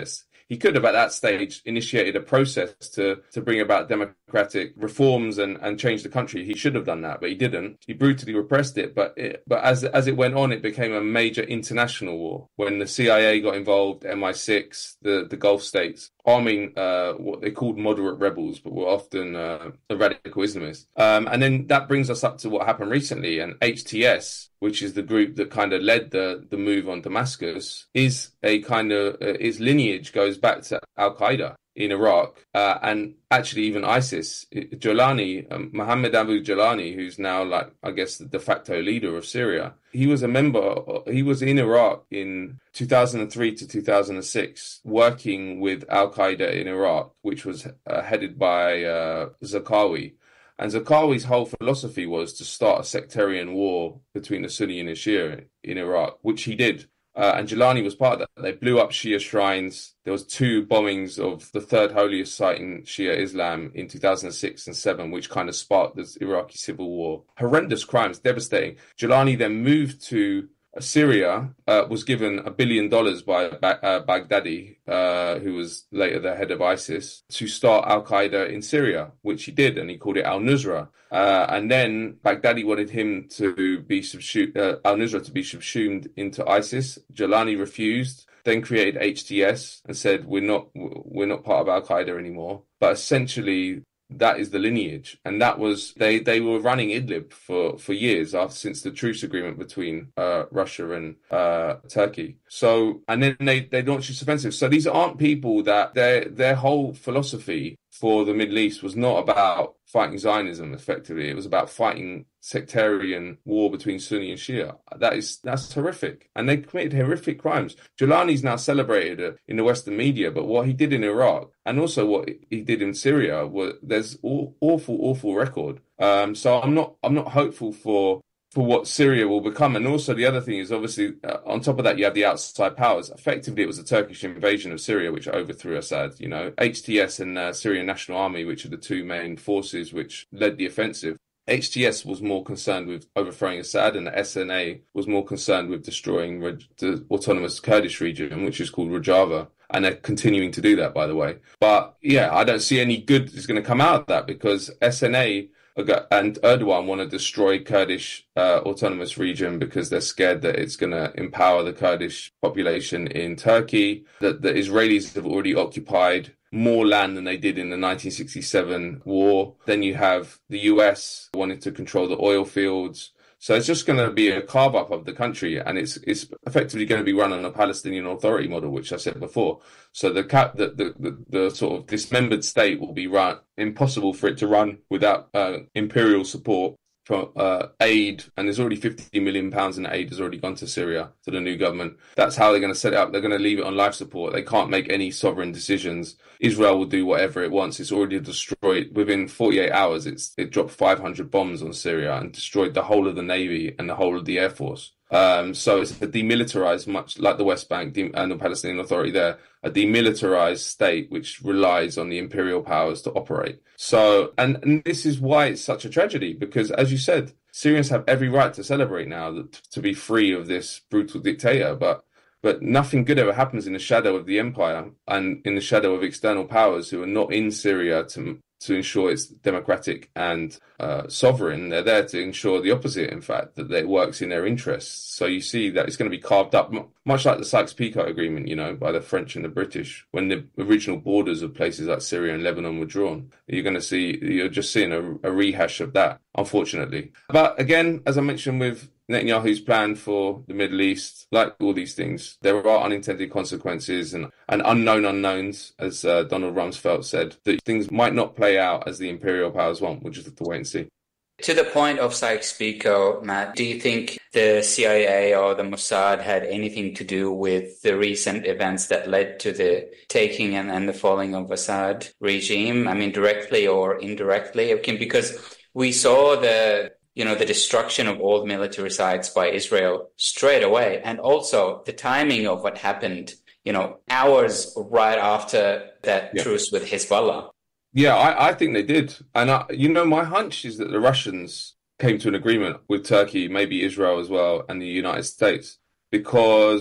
he could have at that stage initiated a process to to bring about democratic reforms and, and change the country. He should have done that, but he didn't. He brutally repressed it. But it, but as as it went on, it became a major international war when the C I A got involved, M I six, the, the Gulf states, arming uh, what they called moderate rebels, but were often uh, radical Islamists. Um, and then that brings us up to what happened recently. And H T S, which is the group that kind of led the, the move on Damascus, is a kind of, uh, its lineage goes back to Al-Qaeda in Iraq, uh, and actually even ISIS. Jolani, um, Mohammed Abu Jolani, who's now like, I guess, the de facto leader of Syria, he was a member, he was in Iraq in two thousand three to two thousand six, working with Al-Qaeda in Iraq, which was uh, headed by uh, Zarqawi. And Zarqawi's whole philosophy was to start a sectarian war between the Sunni and the Shia in Iraq, which he did. Uh, and Jolani was part of that. They blew up Shia shrines. There was two bombings of the third holiest site in Shia Islam in two thousand six and seven, which kind of sparked the Iraqi civil war. Horrendous crimes, devastating. Jolani then moved to Syria, uh, was given a billion dollars by ba- uh, Baghdadi, uh, who was later the head of ISIS, to start Al-Qaeda in Syria, which he did, and he called it Al-Nusra. Uh, and then Baghdadi wanted him to be subsumed, uh, Al-Nusra to be subsumed into ISIS. Jolani refused, then created H T S and said, we're not, we're not part of Al-Qaeda anymore. But essentially, that is the lineage, and that was they. They were running Idlib for, for years after since the truce agreement between uh, Russia and uh, Turkey. So, and then they, they launched this offensive. So these aren't people that their their whole philosophy for the Middle East was not about fighting Zionism. Effectively, it was about fighting sectarian war between Sunni and Shia. That is that's horrific, and they committed horrific crimes. Jolani's now celebrated in the Western media, but what he did in Iraq and also what he did in Syria, was there's all, awful, awful record. Um, so I'm not I'm not hopeful for. for what Syria will become. And also the other thing is obviously uh, on top of that, you have the outside powers. Effectively, it was a Turkish invasion of Syria, which overthrew Assad. You know, H T S and uh, Syrian National Army, which are the two main forces which led the offensive. H T S was more concerned with overthrowing Assad, and the S N A was more concerned with destroying the autonomous Kurdish region, which is called Rojava. And they're continuing to do that, by the way. But yeah, I don't see any good is going to come out of that, because S N A and Erdogan want to destroy Kurdish uh, autonomous region because they're scared that it's going to empower the Kurdish population in Turkey, that the Israelis have already occupied more land than they did in the nineteen sixty-seven war. Then you have the U S wanting to control the oil fields. So it's just going to be a carve up of the country, and it's it's effectively going to be run on a Palestinian Authority model, which I said before. So the cap the the, the, the sort of dismembered state will be run impossible for it to run without uh, imperial support for uh, aid, and there's already fifty million pounds in aid has already gone to Syria, to the new government. That's how they're going to set it up. They're going to leave it on life support. They can't make any sovereign decisions. Israel will do whatever it wants. It's already destroyed. Within forty-eight hours, it's it dropped five hundred bombs on Syria and destroyed the whole of the Navy and the whole of the Air Force. Um, so it's a demilitarized, much like the West Bank and the Palestinian Authority there, a demilitarized state which relies on the imperial powers to operate. So, and, and this is why it's such a tragedy, because as you said, Syrians have every right to celebrate now that, to be free of this brutal dictator, but but nothing good ever happens in the shadow of the empire and in the shadow of external powers who are not in Syria to to ensure it's democratic and uh, sovereign. They're there to ensure the opposite, in fact, that it works in their interests. So you see that it's going to be carved up, much like the Sykes-Picot Agreement, you know, by the French and the British, when the original borders of places like Syria and Lebanon were drawn. You're going to see, you're just seeing a, a rehash of that, unfortunately. But again, as I mentioned with Netanyahu's plan for the Middle East, like all these things, there are unintended consequences and, and unknown unknowns, as uh, Donald Rumsfeld said, that things might not play out as the imperial powers want. We'll just have to wait and see. To the point of Sykes-Picot, Matt, do you think the C I A or the Mossad had anything to do with the recent events that led to the taking and, and the falling of Assad regime? I mean, directly or indirectly? Because we saw the you know, the destruction of all military sites by Israel straight away. And also the timing of what happened, you know, hours right after that yeah. truce with Hezbollah. Yeah, I, I think they did. And, I, you know, my hunch is that the Russians came to an agreement with Turkey, maybe Israel as well, and the United States, because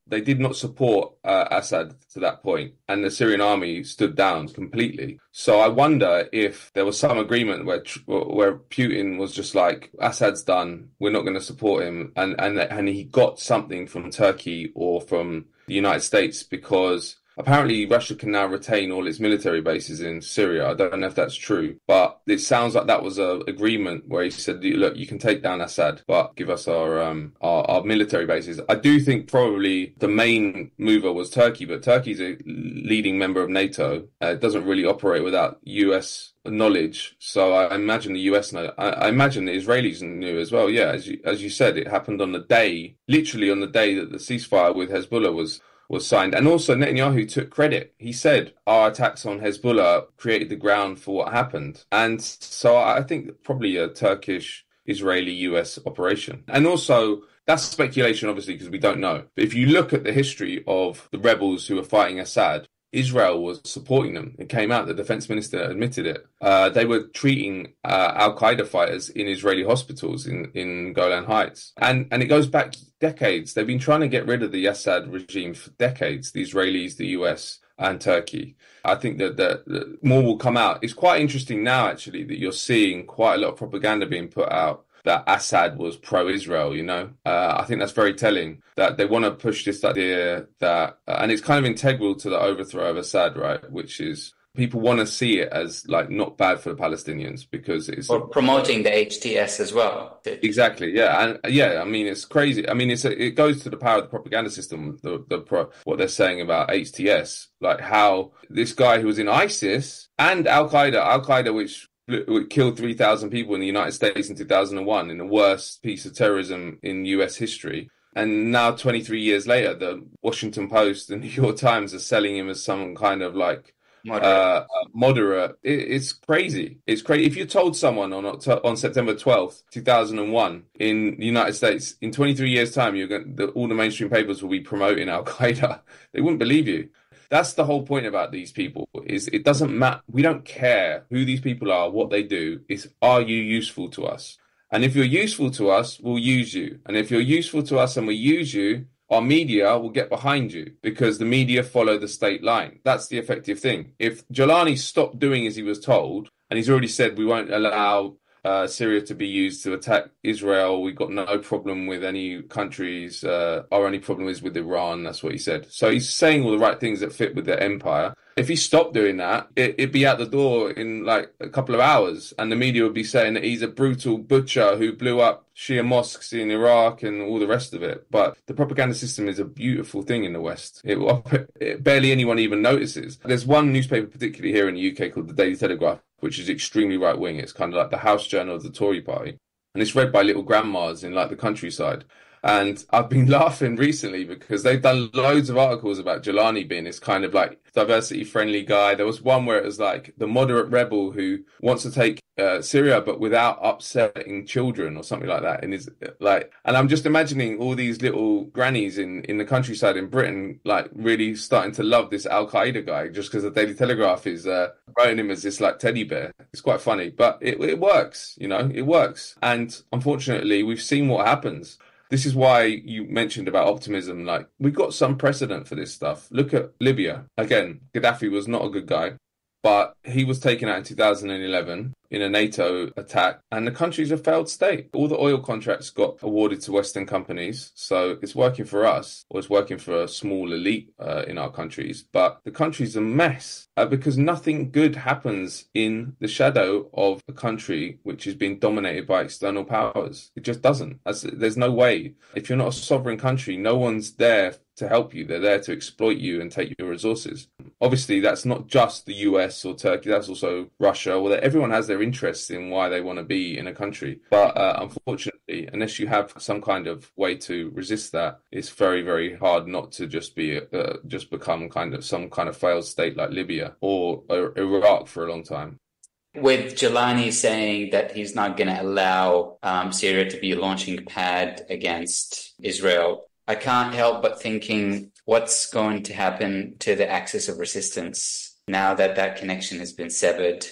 they did not support uh, Assad to that point, and the Syrian army stood down completely. So I wonder if there was some agreement where where Putin was just like, Assad's done, we're not going to support him, and and and he got something from Turkey or from the United States, because apparently Russia can now retain all its military bases in Syria. I don't know if that's true, but it sounds like that was an agreement where he said, look, you can take down Assad, but give us our, um, our our military bases. I do think probably the main mover was Turkey, but Turkey's a leading member of NATO. Uh, it doesn't really operate without U S knowledge. So I imagine the U S know. I, I imagine the Israelis knew as well. Yeah, as you, as you said, it happened on the day, literally on the day that the ceasefire with Hezbollah was was signed. And also Netanyahu took credit. He said our attacks on Hezbollah created the ground for what happened. And so I think probably a Turkish, Israeli, U S operation. And also that's speculation, obviously, because we don't know. But if you look at the history of the rebels who were fighting Assad, Israel was supporting them. It came out, the defense minister admitted it. Uh, they were treating uh, Al-Qaeda fighters in Israeli hospitals in, in Golan Heights. And, and it goes back decades. They've been trying to get rid of the Assad regime for decades, the Israelis, the U S and Turkey. I think that, that, that more will come out. It's quite interesting now, actually, that you're seeing quite a lot of propaganda being put out that Assad was pro-Israel, you know. Uh, I think that's very telling, that they want to push this idea that, uh, and it's kind of integral to the overthrow of Assad, right, which is people want to see it as like not bad for the Palestinians because it's... Or promoting the H T S as well. Exactly, yeah. And yeah, I mean, it's crazy. I mean, it's a, it goes to the power of the propaganda system, the, the pro, what they're saying about H T S, like how this guy who was in ISIS and Al-Qaeda, Al-Qaeda, which It killed three thousand people in the United States in two thousand one in the worst piece of terrorism in U S history. And now twenty-three years later, the Washington Post and New York Times are selling him as some kind of like moderate. Uh, moderate. It, it's crazy. It's crazy. If you told someone on on September twelfth, two thousand one in the United States, in twenty-three years' time, you're going the, all the mainstream papers will be promoting Al-Qaeda, they wouldn't believe you. That's the whole point about these people, is it doesn't matter. We don't care who these people are, what they do. It's, are you useful to us? And if you're useful to us, we'll use you. And if you're useful to us and we use you, our media will get behind you because the media follow the state line. That's the effective thing. If Jolani stopped doing as he was told, and he's already said we won't allow Uh, Syria to be used to attack Israel. We've got no problem with any countries. Uh, our only problem is with Iran. That's what he said. So he's saying all the right things that fit with their empire. If he stopped doing that, it, it'd be out the door in like a couple of hours. And the media would be saying that he's a brutal butcher who blew up Shia mosques in Iraq and all the rest of it. But the propaganda system is a beautiful thing in the West. It, it barely anyone even notices. There's one newspaper, particularly here in the U K, called the Daily Telegraph, which is extremely right-wing. It's kind of like the house journal of the Tory party. And it's read by little grandmas in like the countryside. And I've been laughing recently because they've done loads of articles about Jolani being this kind of like diversity-friendly guy. There was one where it was like the moderate rebel who wants to take uh, Syria, but without upsetting children or something like that. And is like, and I'm just imagining all these little grannies in, in the countryside in Britain, like really starting to love this Al-Qaeda guy just because the Daily Telegraph is uh, writing him as this like teddy bear. It's quite funny, but it, it works, you know, it works. And unfortunately, we've seen what happens. This is why you mentioned about optimism. Like, we've got some precedent for this stuff. Look at Libya. Again, Gaddafi was not a good guy, but he was taken out in two thousand eleven in a NATO attack, and the country's a failed state. All the oil contracts got awarded to Western companies, so it's working for us, or it's working for a small elite uh, in our countries, but the country's a mess uh, because nothing good happens in the shadow of a country which is being dominated by external powers. It just doesn't. That's, there's no way. If you're not a sovereign country, no one's there to help you. They're there to exploit you and take your resources. Obviously, that's not just the U S or Turkey, that's also Russia. Well, everyone has their interests in why they want to be in a country. But uh, unfortunately, unless you have some kind of way to resist that, it's very, very hard not to just be uh, just become kind of some kind of failed state like Libya or, or Iraq for a long time. With Jolani saying that he's not going to allow um, Syria to be a launching pad against Israel, I can't help but thinking what's going to happen to the axis of resistance now that that connection has been severed.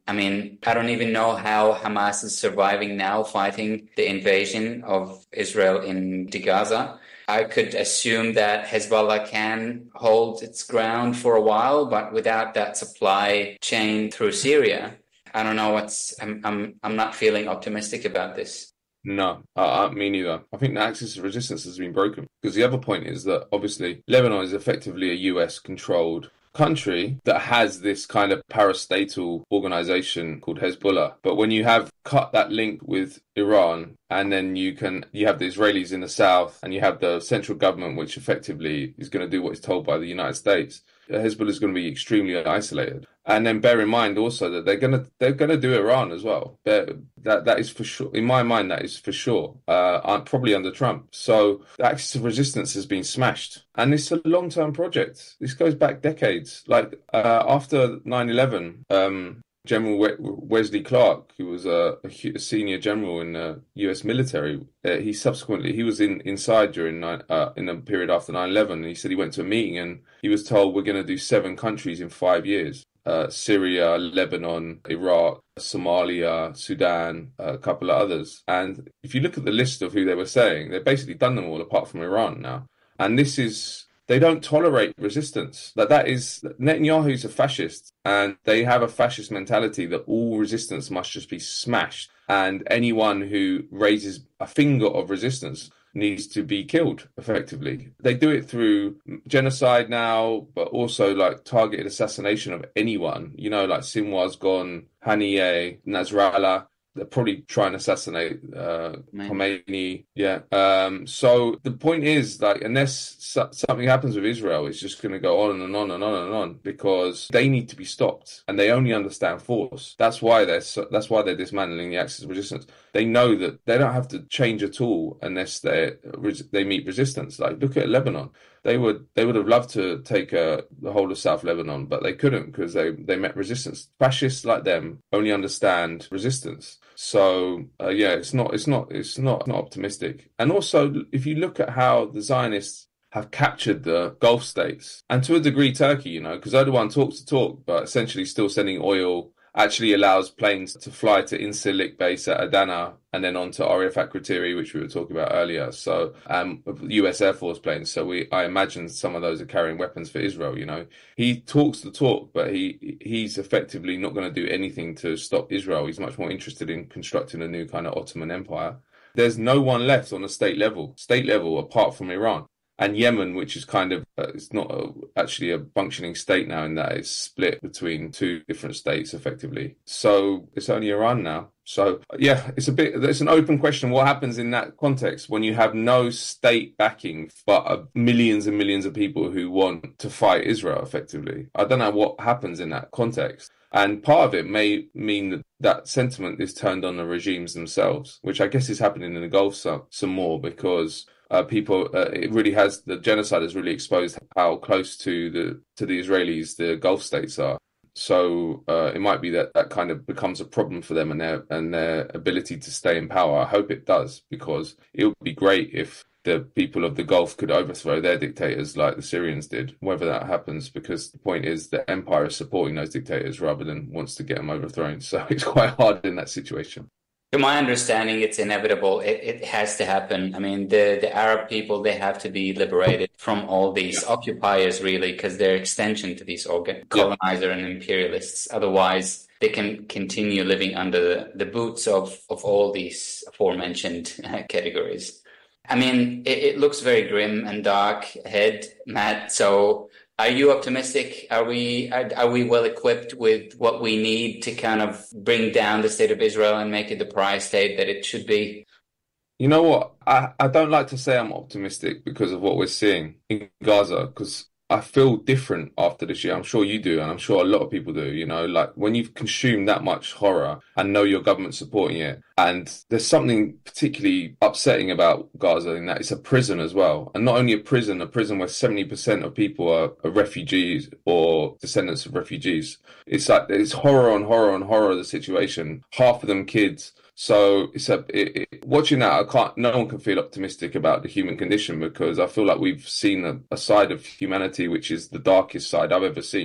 I mean, I don't even know how Hamas is surviving now, fighting the invasion of Israel in Gaza. I could assume that Hezbollah can hold its ground for a while, but without that supply chain through Syria, I don't know what's, I'm, I'm, I'm not feeling optimistic about this. No, uh, me neither. I think the axis of resistance has been broken because the other point is that obviously Lebanon is effectively a U S controlled country that has this kind of parastatal organization called Hezbollah. But when you have cut that link with Iran, and then you can you have the Israelis in the south, and you have the central government, which effectively is going to do what is told by the United States, Hezbollah is going to be extremely isolated. And then bear in mind also that they're gonna they're gonna do Iran as well. That that is for sure. In my mind, that is for sure. Uh, probably under Trump. So the axis of resistance has been smashed, and it's a long term project. This goes back decades. Like uh, after nine eleven, um, General we- Wesley Clark, who was a, a senior general in the U S military, uh, he subsequently he was in inside during nine, uh, in the period after nine eleven, and he said he went to a meeting and he was told we're going to do seven countries in five years. Uh, Syria, Lebanon, Iraq, Somalia, Sudan, uh, a couple of others. And if you look at the list of who they were saying, they've basically done them all apart from Iran now. And this is, they don't tolerate resistance. That that is, Netanyahu's a fascist, and they have a fascist mentality that all resistance must just be smashed. And anyone who raises a finger of resistance needs to be killed, effectively. They do it through genocide now, but also like targeted assassination of anyone. You know, like Sinwar's gone, Haniyeh, Nasrallah. They're probably trying to assassinate uh, Khomeini. Yeah. Um, so the point is, like, unless so- something happens with Israel, it's just going to go on and on and on and on because they need to be stopped, and they only understand force. That's why they're so, that's why they're dismantling the axis of resistance. They know that they don't have to change at all unless they they meet resistance. Like, look at Lebanon. They would they would have loved to take uh, the whole of South Lebanon, but they couldn't because they, they met resistance. Fascists like them only understand resistance. So uh, yeah, it's not it's not it's not not optimistic. And also, if you look at how the Zionists have captured the Gulf states, and to a degree Turkey, you know, because Erdogan talks to talk, but essentially still sending oil. Actually allows planes to fly to Incirlik base at Adana and then on to R A F Akrotiri, which we were talking about earlier. So um, U S Air Force planes. So we, I imagine some of those are carrying weapons for Israel. You know, he talks the talk, but he he's effectively not going to do anything to stop Israel. He's much more interested in constructing a new kind of Ottoman Empire. There's no one left on a state level, state level apart from Iran. And Yemen, which is kind of, uh, it's not a, actually a functioning state now in that it's split between two different states effectively. So it's only Iran now. So yeah, it's a bit, it's an open question. What happens in that context when you have no state backing, but uh, millions and millions of people who want to fight Israel effectively? I don't know what happens in that context. And part of it may mean that that sentiment is turned on the regimes themselves, which I guess is happening in the Gulf some, some more because Uh, people, uh, it really has, the genocide has really exposed how close to the to the Israelis the Gulf states are. So uh, it might be that that kind of becomes a problem for them and their and their ability to stay in power. I hope it does, because it would be great if the people of the Gulf could overthrow their dictators like the Syrians did, whether that happens, because the point is the empire is supporting those dictators rather than wants to get them overthrown. So it's quite hard in that situation. To my understanding, it's inevitable. It, it has to happen. I mean, the, the Arab people, they have to be liberated from all these yeah. occupiers, really, because they're extension to these organ- colonizer yeah. and imperialists. Otherwise, they can continue living under the, the boots of, of all these aforementioned categories. I mean, it, it looks very grim and dark ahead, Matt. So are you optimistic? Are we are, are we well equipped with what we need to kind of bring down the state of Israel and make it the pariah state that it should be? You know what? I, I don't like to say I'm optimistic because of what we're seeing in Gaza, because I feel different after this year. I'm sure you do, and I'm sure a lot of people do. You know, like when you've consumed that much horror and know your government supporting it, and there's something particularly upsetting about Gaza in that it's a prison as well. And not only a prison, a prison where seventy percent of people are, are refugees or descendants of refugees. It's like it's horror on horror on horror of the situation. Half of them kids. So it's a, it, it, watching that, I can't, no one can feel optimistic about the human condition, because I feel like we've seen a, a side of humanity which is the darkest side I've ever seen.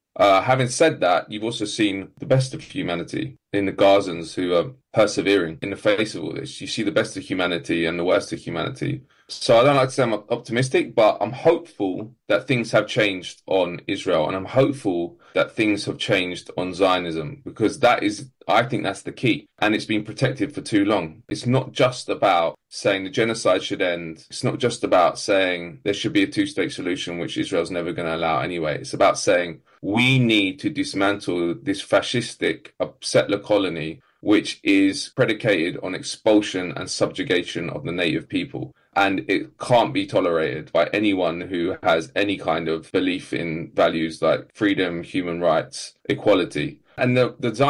Uh, having said that, you've also seen the best of humanity in the Gazans who are persevering in the face of all this. You see the best of humanity and the worst of humanity. So I don't like to say I'm optimistic, but I'm hopeful that things have changed on Israel, and I'm hopeful that things have changed on Zionism, because that is, I think that's the key, and it's been protected for too long. It's not just about saying the genocide should end. It's not just about saying there should be a two-state solution, which Israel's never going to allow anyway. It's about saying we need to dismantle this fascistic settler colony, which is predicated on expulsion and subjugation of the native people. And it can't be tolerated by anyone who has any kind of belief in values like freedom, human rights, equality. And the, the